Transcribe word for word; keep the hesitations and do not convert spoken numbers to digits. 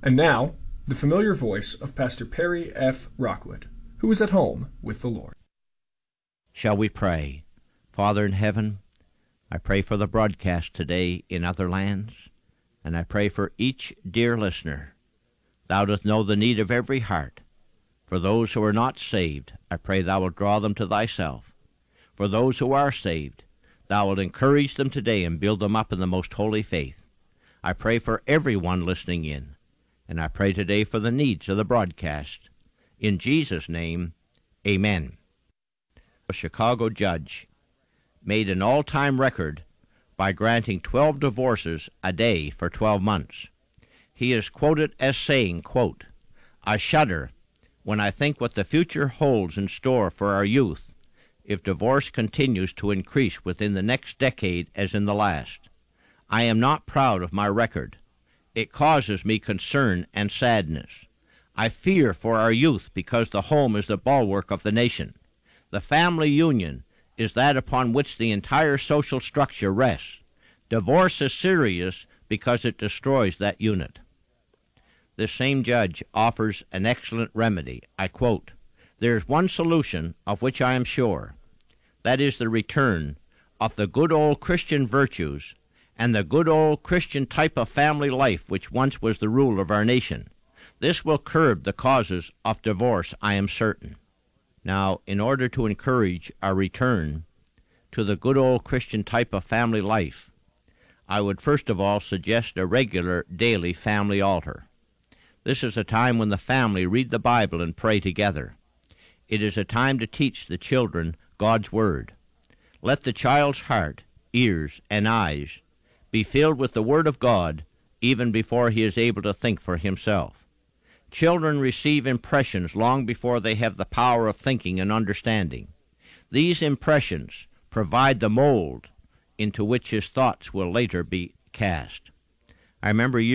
And now, the familiar voice of Pastor Perry F. Rockwood, who is at home with the Lord. Shall we pray? Father in heaven, I pray for the broadcast today in other lands, and I pray for each dear listener. Thou dost know the need of every heart. For those who are not saved, I pray thou wilt draw them to thyself. For those who are saved, thou wilt encourage them today and build them up in the most holy faith. I pray for everyone listening in, and I pray today for the needs of the broadcast. In Jesus' name, amen. A Chicago judge made an all-time record by granting twelve divorces a day for twelve months. He is quoted as saying, quote, "I shudder when I think what the future holds in store for our youth if divorce continues to increase within the next decade as in the last. I am not proud of my record. It causes me concern and sadness. I fear for our youth because the home is the bulwark of the nation. The family union is that upon which the entire social structure rests. Divorce is serious because it destroys that unit." This same judge offers an excellent remedy. I quote, "There is one solution of which I am sure. That is the return of the good old Christian virtues and the good old Christian type of family life which once was the rule of our nation. This will curb the causes of divorce, I am certain." Now, in order to encourage a return to the good old Christian type of family life, I would first of all suggest a regular daily family altar. This is a time when the family read the Bible and pray together. It is a time to teach the children God's Word. Let the child's heart, ears, and eyes be filled with the Word of God even before he is able to think for himself. Children receive impressions long before they have the power of thinking and understanding. These impressions provide the mold into which his thoughts will later be cast. I remember years